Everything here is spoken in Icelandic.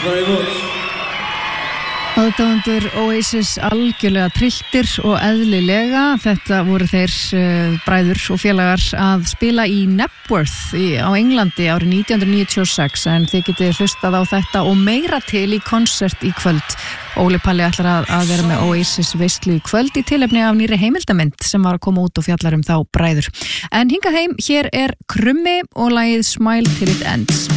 very much. Aðdáendur Oasis algjörlega trilltir og eðlilega. Þetta voru þeir bræður og félagar að spila í Knebworth á Englandi árið 1996 en þið getið hlustað á þetta og meira til í konsert í kvöld. Óli Palli ætlar að vera með Oasis veislu í kvöld í tilefni af nýrri heimildamynd sem var að koma út og fjallar þá bræður. En hingað heim, hér er Krummi og lagið Smile Till It Ends.